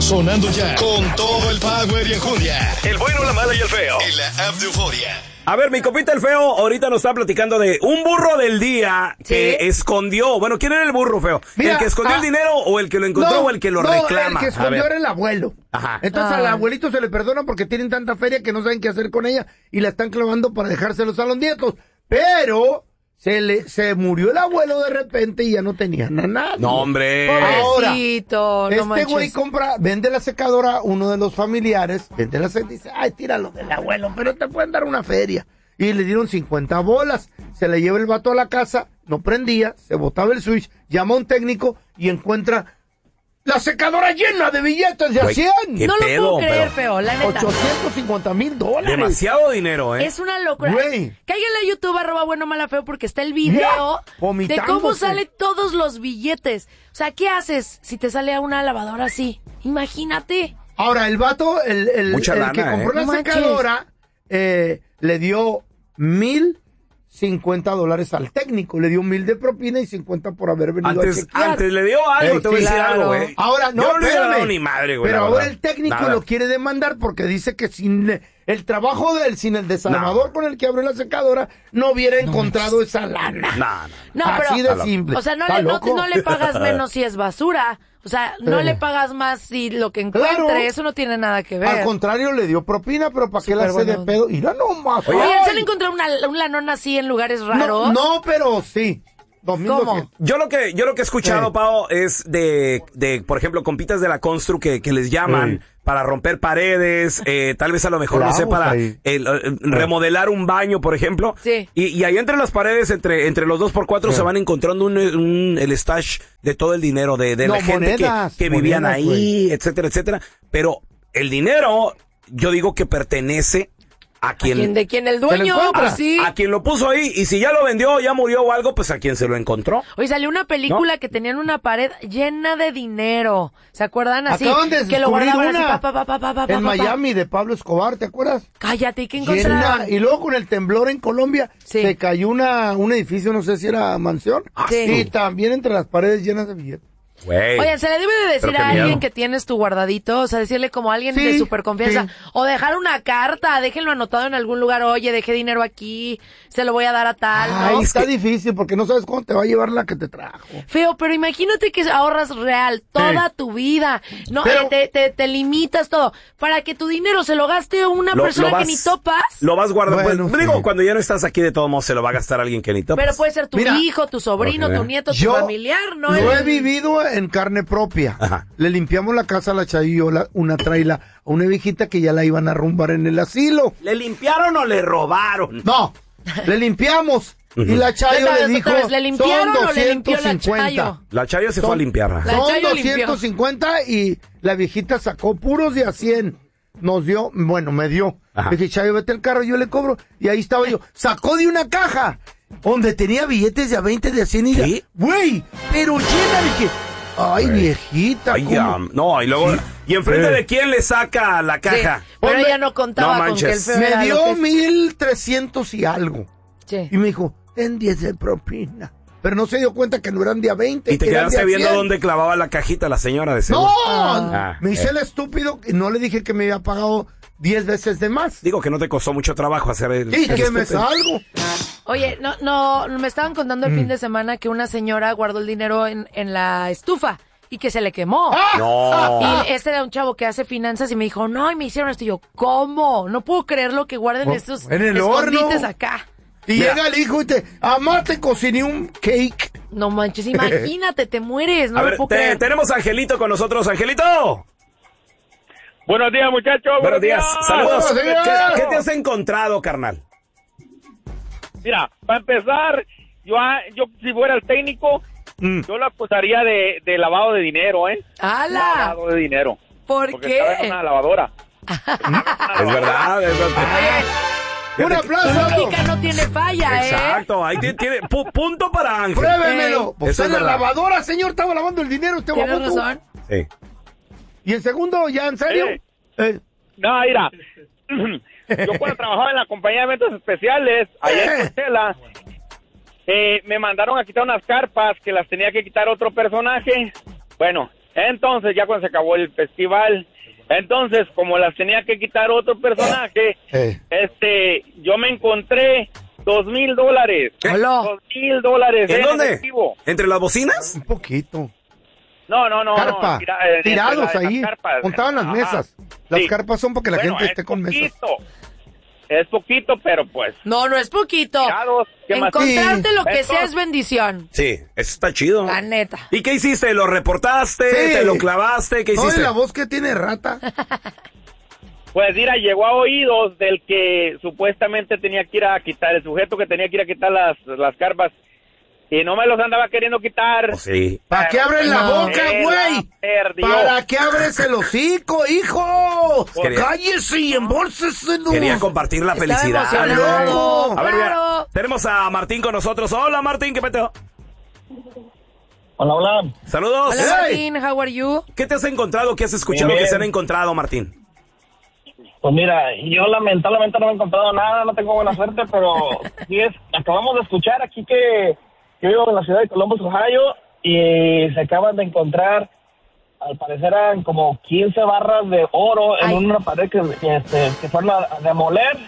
Sonando ya con todo el power y enjundia. El bueno, la mala y el feo. En la app de Euforia. A ver, mi copita el feo ahorita nos está platicando de un burro del día que escondió. Bueno, ¿quién era el burro, feo? Mira, ¿el que escondió el dinero o el que lo encontró o el que lo reclama? El que escondió era el abuelo. Ajá. Entonces al abuelito se le perdona porque tienen tanta feria que no saben qué hacer con ella y la están clavando para dejárselos a los nietos. Pero se murió el abuelo de repente y ya no tenía nada. No, hombre. Pobrecito, ahora, este güey vende la secadora, uno de los familiares, vende la secadora y dice, ay, tíralo del abuelo, pero te pueden dar una feria. Y le dieron 50 bolas. Se le lleva el vato a la casa, no prendía, se botaba el switch, llama a un técnico y encuentra la secadora llena de billetes de a 100. No lo puedo creer, feo, la neta. $850,000. Demasiado dinero, ¿eh? Es una locura. Cáiganle a YouTube, @buenomala_feo, porque está el video de cómo salen todos los billetes. O sea, ¿qué haces si te sale a una lavadora así? Imagínate. Ahora, el vato, el que compró la secadora, le dio $1,050 al técnico, le dio 1,000 de propina y 50 por haber venido a chequear. Antes le dio algo, te voy a decir algo, güey. Ahora, no, yo no le hubiera dado ni madre, güey. Pero ahora el técnico lo quiere demandar porque dice que sin el trabajo de él, sin el desarmador con el que abrió la secadora, no hubiera encontrado esa lana. No, así pero, de simple. O sea, no le pagas menos si es basura. O sea, no le pagas más si lo que encuentre, claro, eso no tiene nada que ver. Al contrario, le dio propina, pero ¿para qué la hace de pedo? Mira nomás. Oye, ¿se le encontró un lanón así en lugares raros? No, pero sí. ¿Cómo? Yo lo que he escuchado, Pao, es de, por ejemplo, compitas de la constru que les llaman para romper paredes, tal vez a lo mejor, no sé, para remodelar un baño, por ejemplo. Sí. Y ahí entre las paredes, entre los 2x4, se van encontrando el stash de todo el dinero de la gente que vivían ahí, etcétera, etcétera. Pero el dinero, yo digo que pertenece a quien el dueño, pues sí. A quien lo puso ahí, y si ya lo vendió, ya murió o algo, pues a quien se lo encontró. Oye, salió una película que tenían una pared llena de dinero. ¿Se acuerdan así? Acaban de que lo guardaban así, en Miami, de Pablo Escobar, ¿te acuerdas? Cállate, ¿y qué encontraron? Y luego con el temblor en Colombia, se cayó un edificio, no sé si era mansión, y también entre las paredes llenas de billetes. Oye, ¿se le debe de decir a alguien que tienes tu guardadito? O sea, decirle como a alguien de super confianza. O dejar una carta, déjenlo anotado en algún lugar. Oye, dejé dinero aquí, se lo voy a dar a tal. Ay, está difícil porque no sabes cuándo te va a llevar la que te trajo. Feo, pero imagínate que ahorras real toda tu vida. No, pero, te limitas todo. Para que tu dinero se lo gaste una persona que ni topas. Lo vas guardando. Bueno, pues, digo, cuando ya no estás aquí, de todos modos se lo va a gastar alguien que ni topas. Pero puede ser tu hijo, tu sobrino, tu nieto, tu familiar, ¿no? Yo he vivido en carne propia. Ajá. Le limpiamos la casa a la Chayo, una traila a una viejita que ya la iban a arrumbar en el asilo. ¿Le limpiaron o le robaron? No, le limpiamos. Y la Chayo le dijo, ¿le limpiaron o le limpió la Chayo? La Chayo se fue a limpiar. Son 250 y la viejita sacó puros de a 100. Nos dio, me dio. Le dije, Chayo, vete al carro, yo le cobro. Y ahí estaba yo. Sacó de una caja donde tenía billetes de a 20, de a 100 y güey, pero llena. Dije, ay, viejita. Ay, no, y luego, ¿y enfrente de quién le saca la caja? Sí, pero ella no contaba con que el feo me dio 1,300 y algo. Sí. Y me dijo, ten 10 de propina. Pero no se dio cuenta que no eran de a 20. Y te quedaste viendo dónde clavaba la cajita la señora de seguro. No, me hice el estúpido y no le dije que me había pagado 10 veces de más. Digo que no te costó mucho trabajo hacer el... Y que me salgo. Oye, no, me estaban contando el fin de semana que una señora guardó el dinero en la estufa y que se le quemó. No. Y este era un chavo que hace finanzas y me dijo, no, y me hicieron esto. Y yo, ¿cómo? No puedo creer lo que guarden estos en el escondites horno. acá. Y llega el hijo y amá, te cociné un cake. No manches, imagínate, te mueres. No lo puedo creer. Tenemos a Angelito con nosotros. ¡Angelito! Buenos días, muchachos. Buenos días. Saludos. Buenos días. ¿Qué te has encontrado, carnal? Mira, para empezar, yo si fuera el técnico, yo lo acusaría de lavado de dinero, ¡Hala! Lavado de dinero. ¿Por qué? Estaba en una lavadora. Es verdad. ¡Un aplauso! Tu lógica no tiene falla, Exacto, ahí tiene punto para Ángel. Pruébemelo. Eso es la verdad. lavadora, señor, estaba lavando el dinero. ¿Tienes razón? Sí. ¿Y el segundo, ya, en serio? No, mira, yo cuando trabajaba en la compañía de eventos especiales, allá en Coachella, me mandaron a quitar unas carpas que las tenía que quitar otro personaje. Bueno, Entonces, ya cuando se acabó el festival, entonces, como las tenía que quitar otro personaje, yo me encontré $2,000. $2,000 ¿En dónde? efectivo. ¿Entre las bocinas? Un poquito. No. Carpa, tirados ahí, montaban las mesas. Las carpas son para que la gente esté con mesas. Es poquito, pero pues. No es poquito. Tirados, encontrarte lo que sea es bendición. Sí, eso está chido. La neta. ¿Y qué hiciste? ¿Lo reportaste? Sí. ¿Te lo clavaste? ¿Qué hiciste? No, la voz que tiene rata. Pues mira, llegó a oídos del que supuestamente tenía que ir a quitar, el sujeto que tenía que ir a quitar las carpas. Y no me los andaba queriendo quitar. Oh, sí. ¿Para qué abres la boca, güey? ¿Para qué abres el hocico, hijo? Cállese y embólsese. Quería compartir la felicidad. Loco. A ver, mira, tenemos a Martín con nosotros. Hola, Martín, ¿qué peteo? Hola. Saludos. Hola, Martín, how are you? ¿Qué te has encontrado? ¿Qué has escuchado que se han encontrado, Martín? Pues mira, yo lamentablemente no he encontrado nada, no tengo buena suerte, pero acabamos de escuchar aquí que yo vivo en la ciudad de Columbus, Ohio, y se acaban de encontrar, al parecer eran como 15 barras de oro en una pared que fueron a demoler.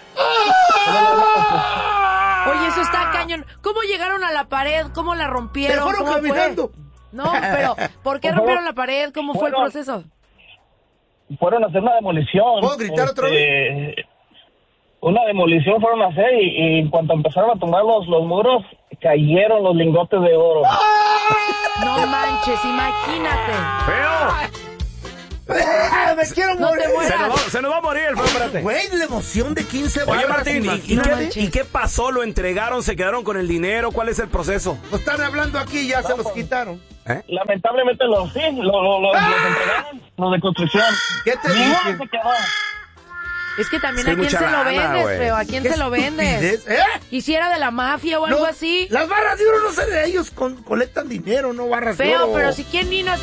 Oye, eso está cañón. ¿Cómo llegaron a la pared? ¿Cómo la rompieron? Se fueron caminando. No, pero ¿por qué rompieron la pared? ¿Cómo fue el proceso? Fueron a hacer una demolición. ¿Puedo gritar otra vez? Una demolición fueron a hacer y en cuanto empezaron a tumbar los muros, cayeron los lingotes de oro. No manches, imagínate. ¡Feo! ¡Me quiero morir! Se nos va a morir el feo, espérate. Güey, la emoción de 15 Oye, barras. Martín, ¿y qué pasó? ¿Lo entregaron? ¿Se quedaron con el dinero? ¿Cuál es el proceso? Lo están hablando aquí y ya se los quitaron. Lamentablemente los entregaron, los de construcción. ¿Qué te dije? Es que también a quién se lo vendes, feo. ¿A quién se lo vendes? ¿Quisiera de la mafia o algo así? Las barras de oro no sé de ellos, colectan dinero, no barras de oro. Feo, pero si quién ni